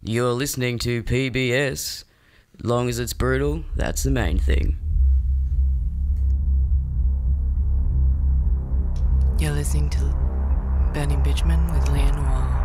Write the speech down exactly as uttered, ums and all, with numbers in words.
You're listening to P B S. Long as it's brutal, that's the main thing. You're listening to Burning Bitchman with Leah Noir.